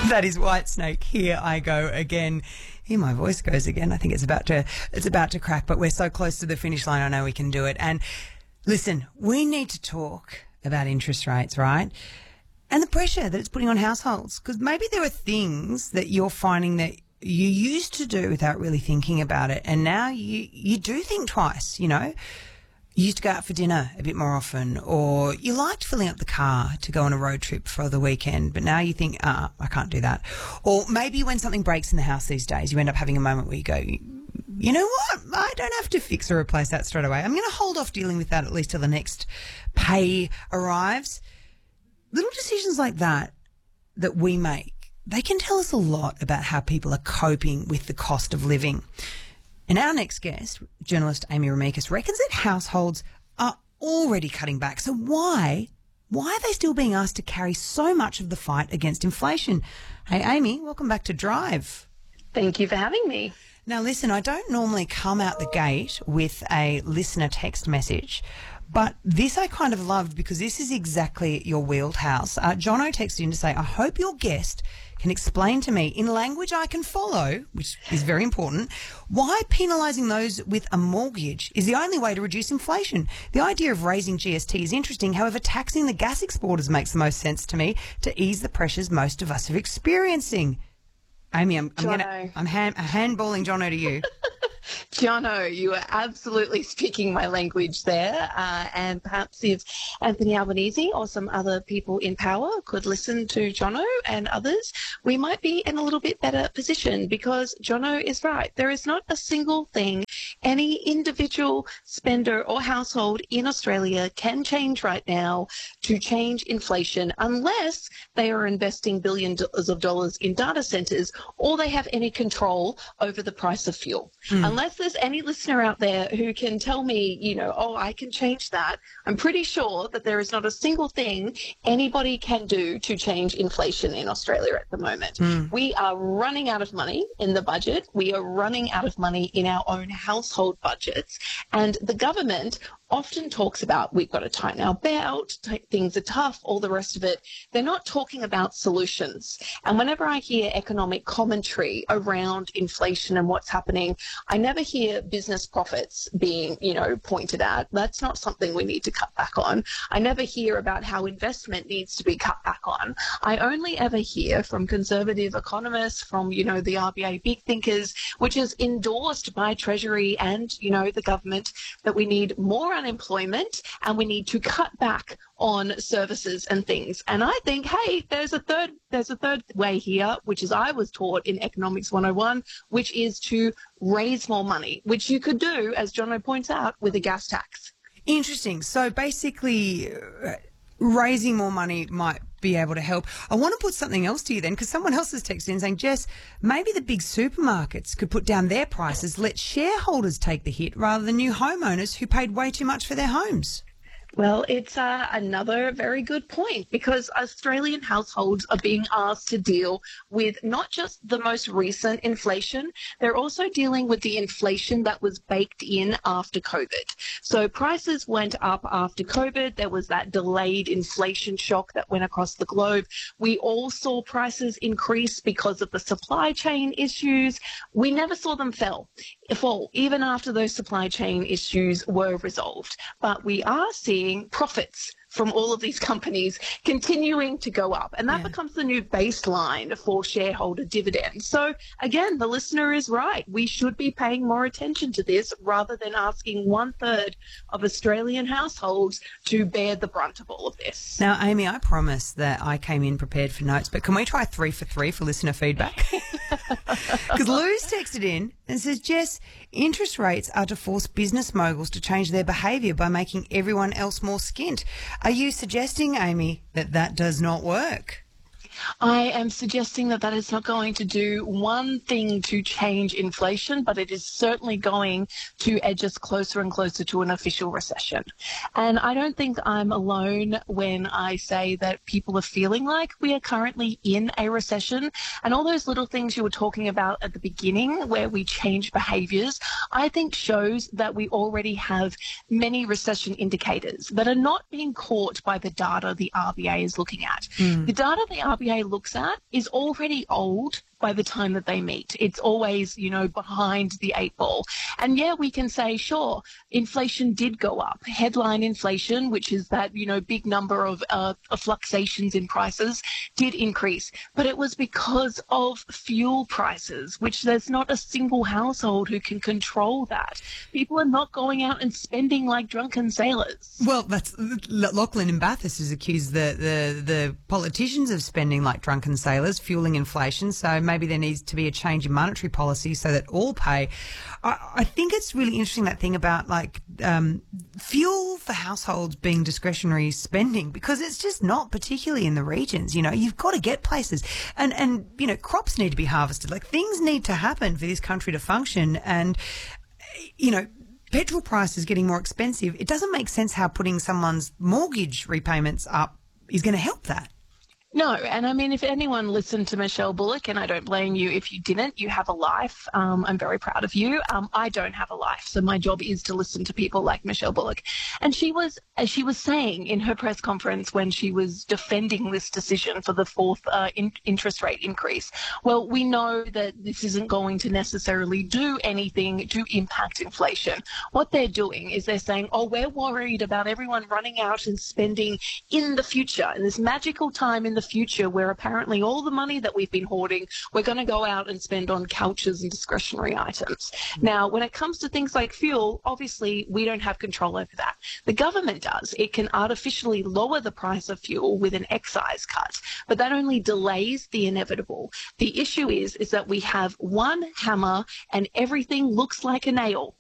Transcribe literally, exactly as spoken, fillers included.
That is Whitesnake. Here I go again. Here my voice goes again. I think it's about to it's about to crack, but we're so close to the finish line. I know we can do it. And listen, we need to talk about interest rates, right? And the pressure that it's putting on households. Because maybe there are things that you're finding that you used to do without really thinking about it, and now you you do think twice, you know. You used to go out for dinner a bit more often, or you liked filling up the car to go on a road trip for the weekend, but now you think, ah, I can't do that. Or maybe when something breaks in the house these days, you end up having a moment where you go, you know what, I don't have to fix or replace that straight away. I'm going to hold off dealing with that at least till the next pay arrives. Little decisions like that that we make, they can tell us a lot about how people are coping with the cost of living. And our next guest, journalist Amy Remeikis, reckons that households are already cutting back. So why, why are they still being asked to carry so much of the fight against inflation? Hey, Amy, welcome back to Drive. Thank you for having me. Now, listen, I don't normally come out the gate with a listener text message, but this I kind of loved because this is exactly your wheelhouse. Uh, Jono texted in to say, I hope your guest can explain to me in language I can follow, which is very important, why penalising those with a mortgage is the only way to reduce inflation. The idea of raising G S T is interesting. However, taxing the gas exporters makes the most sense to me to ease the pressures most of us are experiencing. Amy, I'm, I'm going to, I'm hand, handballing Jono to you. Jono, you are absolutely speaking my language there, uh, and perhaps if Anthony Albanese or some other people in power could listen to Jono and others, we might be in a little bit better position, because Jono is right. There is not a single thing any individual spender or household in Australia can change right now to change inflation, unless they are investing billions of dollars in data centres or they have any control over the price of fuel. Mm. Unless there's any listener out there who can tell me, you know, oh, I can change that, I'm pretty sure that there is not a single thing anybody can do to change inflation in Australia at the moment. Mm. We are running out of money in the budget. We are running out of money in our own household budgets. And the government often talks about we've got to tighten our belt, t- things are tough, all the rest of it. They're not talking about solutions. And whenever I hear economic commentary around inflation and what's happening, I never hear business profits being, you know, pointed at. That's not something we need to cut back on. I never hear about how investment needs to be cut back on. I only ever hear from conservative economists, from, you know, the R B A big thinkers, which is endorsed by Treasury and, you know, the government, that we need more unemployment and we need to cut back on services and things. And I think, hey, there's a third there's a third way here, which is I was taught in Economics one oh one, which is to raise more money, which you could do, as Jono points out, with a gas tax. Interesting. So basically, uh, raising more money might be able to help. I want to put something else to you then, because someone else has texted in saying, Jess, maybe the big supermarkets could put down their prices, let shareholders take the hit rather than new homeowners who paid way too much for their homes. Well, it's uh, another very good point, because Australian households are being asked to deal with not just the most recent inflation, they're also dealing with the inflation that was baked in after COVID. So prices went up after COVID. There was that delayed inflation shock that went across the globe. We all saw prices increase because of the supply chain issues. We never saw them fall, fall even after those supply chain issues were resolved. But we are seeing profits from all of these companies continuing to go up. And that yeah. becomes the new baseline for shareholder dividends. So again, the listener is right. We should be paying more attention to this rather than asking one third of Australian households to bear the brunt of all of this. Now, Amy, I promise that I came in prepared for notes, but can we try three for three for listener feedback? Because Lou's texted in and says, Jess, interest rates are to force business moguls to change their behaviour by making everyone else more skint. Are you suggesting, Amy, that that does not work? I am suggesting that that is not going to do one thing to change inflation, but it is certainly going to edge us closer and closer to an official recession. And I don't think I'm alone when I say that people are feeling like we are currently in a recession. And all those little things you were talking about at the beginning where we change behaviours, I think shows that we already have many recession indicators that are not being caught by the data the R B A is looking at. Mm. The data the R B A A looks at is already old by the time that they meet. It's always, you know, behind the eight ball. And yeah, we can say, sure, inflation did go up. Headline inflation, which is that, you know, big number of, uh, of fluctuations in prices, did increase. But it was because of fuel prices, which there's not a single household who can control that. People are not going out and spending like drunken sailors. Well, that's Lachlan in Bathurst has accused the, the, the politicians of spending like drunken sailors, fueling inflation. So maybe there needs to be a change in monetary policy so that all pay. I, I think it's really interesting, that thing about like um, fuel for households being discretionary spending, because it's just not, particularly in the regions. You know, you've got to get places, and and you know, crops need to be harvested. Like, things need to happen for this country to function, and you know, petrol prices getting more expensive. It doesn't make sense how putting someone's mortgage repayments up is going to help that. No, and I mean, if anyone listened to Michelle Bullock, and I don't blame you if you didn't, you have a life. Um, I'm very proud of you. Um, I don't have a life, so my job is to listen to people like Michelle Bullock. And she was, as she was saying in her press conference when she was defending this decision for the fourth uh, in- interest rate increase, well, we know that this isn't going to necessarily do anything to impact inflation. What they're doing is they're saying, oh, we're worried about everyone running out and spending in the future, in this magical time in the future where apparently all the money that we've been hoarding, we're going to go out and spend on couches and discretionary items. Now, when it comes to things like fuel, obviously we don't have control over that. The government does. It can artificially lower the price of fuel with an excise cut, but that only delays the inevitable. The issue is, is that we have one hammer and everything looks like a nail.